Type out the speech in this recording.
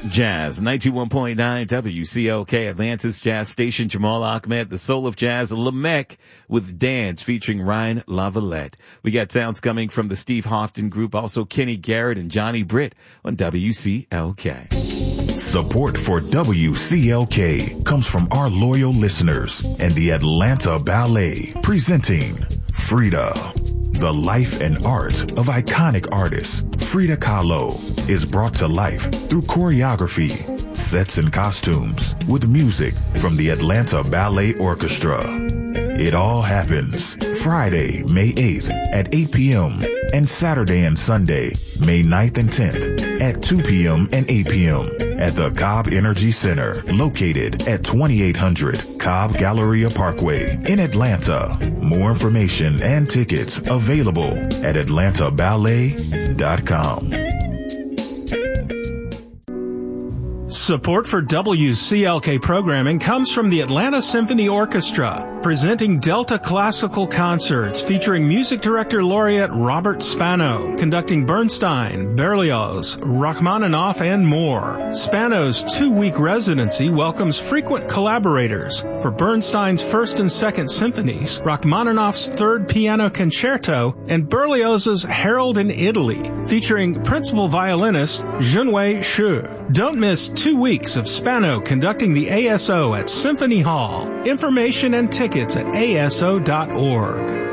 Jazz, 91.9 WCLK, Atlantis Jazz Station. Jamal Ahmed, the soul of jazz. Lamech with Dance featuring Ryan Lavalette. We got sounds coming from the Steve Houghton Group, also Kenny Garrett and Johnny Britt on WCLK. Support for WCLK comes from our loyal listeners and the Atlanta Ballet, presenting Frida. The life and art of iconic artist Frida Kahlo is brought to life through choreography, sets and costumes, with music from the Atlanta Ballet Orchestra. It all happens Friday, May 8th at 8 p.m. and Saturday and Sunday, May 9th and 10th at 2 p.m. and 8 p.m. at the Cobb Energy Center, located at 2800 Cobb Galleria Parkway in Atlanta. More information and tickets available at atlantaballet.com. Support for WCLK programming comes from the Atlanta Symphony Orchestra, presenting Delta Classical Concerts featuring music director laureate Robert Spano, conducting Bernstein, Berlioz, Rachmaninoff, and more. Spano's 2-week residency welcomes frequent collaborators for Bernstein's First and Second Symphonies, Rachmaninoff's Third Piano Concerto, and Berlioz's Harold in Italy, featuring principal violinist Junwei Xu. Don't miss 2 weeks of Spano conducting the ASO at Symphony Hall. Information and tickets at aso.org.